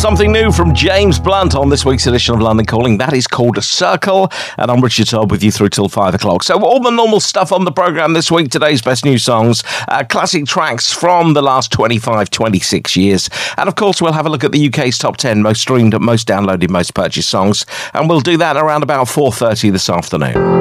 Something new from James Blunt on this week's edition of London Calling. That is called Circle, and I'm Richard Todd with you through till 5 o'clock. So all the normal stuff on the programme this week. Today's best new songs, classic tracks from the last 25, 26 years. And of course, we'll have a look at the UK's top 10 most streamed, most downloaded, most purchased songs. And we'll do that around about 4:30 this afternoon.